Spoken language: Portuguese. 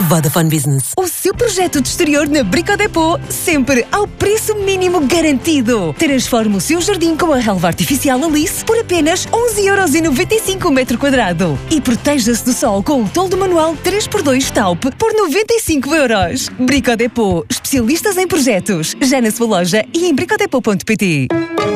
Vodafone Business. O seu projeto de exterior na Brico Dépôt, sempre ao preço mínimo garantido. Transforme o seu jardim com a relva artificial Alice por apenas 11,95€ o metro quadrado. E proteja-se do sol com o toldo manual 3x2 Taup por 95€. Brico Dépôt, especialistas em projetos. Já na sua loja e em bricodepot.pt.